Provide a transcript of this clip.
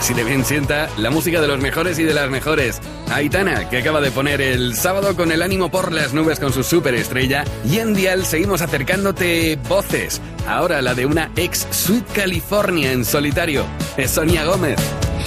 Así de bien sienta la música de los mejores y de las mejores. Aitana, que acaba de poner el sábado con el ánimo por las nubes con su superestrella. Y en Dial seguimos acercándote voces. Ahora la de una ex Sweet California en solitario. Es Sonia Gómez.